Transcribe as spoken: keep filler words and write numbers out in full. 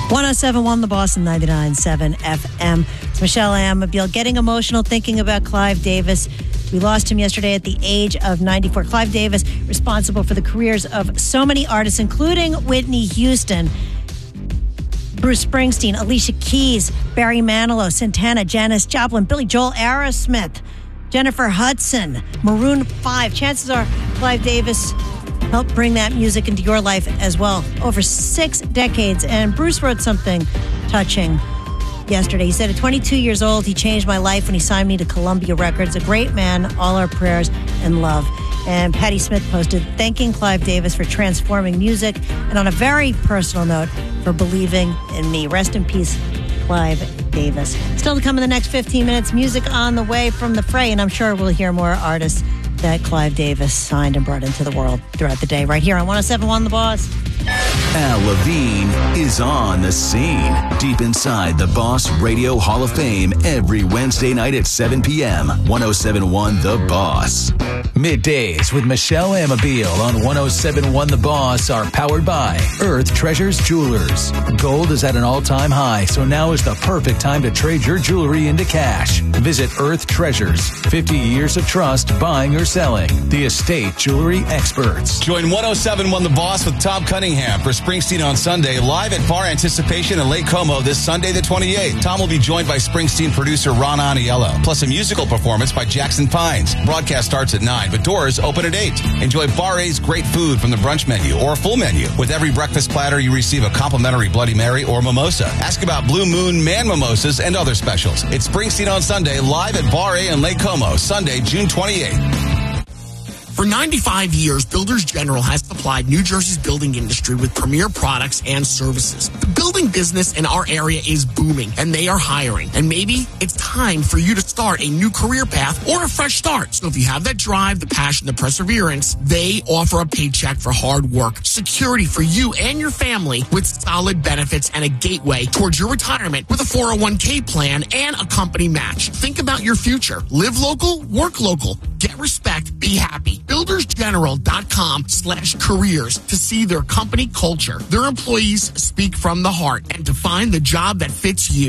one oh seven point one The Boss and ninety-nine point seven F M. It's Michelle Amabile getting emotional thinking about Clive Davis. We lost him yesterday at the age of ninety-four. Clive Davis, responsible for the careers of so many artists, including Whitney Houston, Bruce Springsteen, Alicia Keys, Barry Manilow, Santana, Janis Joplin, Billy Joel, Aerosmith, Jennifer Hudson, Maroon five. Chances are Clive Davis helped bring that music into your life as well. Over six decades. And Bruce wrote something touching yesterday. He said, at twenty-two years old, he changed my life when he signed me to Columbia Records. A great man, all our prayers and love. And Patti Smith posted, thanking Clive Davis for transforming music, and on a very personal note, for believing in me. Rest in peace, Clive Davis. Still to come in the next fifteen minutes, music on the way from the fray, and I'm sure we'll hear more artists that Clive Davis signed and brought into the world throughout the day, right here on one oh seven point one The Boss. Al Levine is on the scene, deep inside the Boss Radio Hall of Fame every Wednesday night at seven p.m. one oh seven point one The Boss. Middays with Michelle Amabile on one oh seven point one The Boss are powered by Earth Treasures Jewelers. Gold is at an all-time high, so now is the perfect time to trade your jewelry into cash. Visit Earth Treasures. fifty years of trust buying or selling. The estate jewelry experts. Join one oh seven point one The Boss with Tom Cunningham for Springsteen on Sunday, live at Bar Anticipation in Lake Como this Sunday the twenty-eighth. Tom will be joined by Springsteen producer Ron Aniello, plus a musical performance by Jackson Pines. Broadcast starts at nine, but doors open at eight. Enjoy Bar A's great food from the brunch menu or a full menu. With every breakfast platter, you receive a complimentary Bloody Mary or mimosa. Ask about Blue Moon Man Mimosas and other specials. It's Springsteen on Sunday, live at Bar A in Lake Como, Sunday, June twenty-eighth. For ninety-five years, Builders General has supplied New Jersey's building industry with premier products and services. The building business in our area is booming, and they are hiring. And maybe it's time for you to start a new career path or a fresh start. So if you have that drive, the passion, the perseverance, they offer a paycheck for hard work, security for you and your family with solid benefits and a gateway towards your retirement with a four oh one k plan and a company match. Think about your future. Live local, work local. Get respect, be happy. BuildersGeneral.com slash careers to see their company culture. Their employees speak from the heart and to find the job that fits you.